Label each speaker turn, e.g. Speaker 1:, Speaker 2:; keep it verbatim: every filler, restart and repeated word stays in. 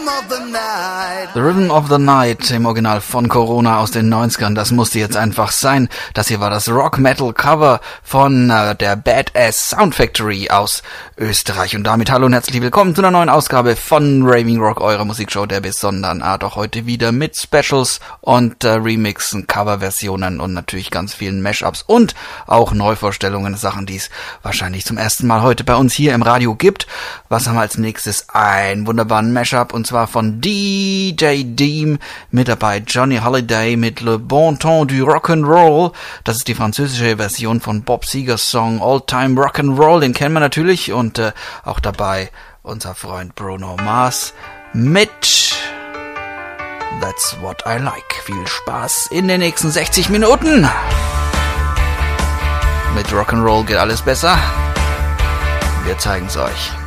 Speaker 1: The Rhythm of the Night im Original von Corona aus den neunzigern, das musste jetzt einfach sein. Das hier war das Rock-Metal-Cover von äh, der Badass Sound Factory aus Österreich. Und damit hallo und herzlich willkommen zu einer neuen Ausgabe von Raving Rock, eurer Musikshow der besonderen Art. Auch heute wieder mit Specials und äh, Remixen, Coverversionen und natürlich ganz vielen Mashups und auch Neuvorstellungen, Sachen, die es wahrscheinlich zum ersten Mal heute bei uns hier im Radio gibt. Was haben wir als nächstes? Ein wunderbaren Mashup und zwar von D J Deem, mit dabei Johnny Holiday mit Le Bon Temps du Rock'n'Roll. Das ist die französische Version von Bob Segers Song All Time Rock'n'Roll, den kennen wir natürlich. Und äh, auch dabei unser Freund Bruno Mars mit That's What I Like. Viel Spaß in den nächsten sechzig Minuten. Mit Rock'n'Roll geht alles besser. Wir zeigen's euch.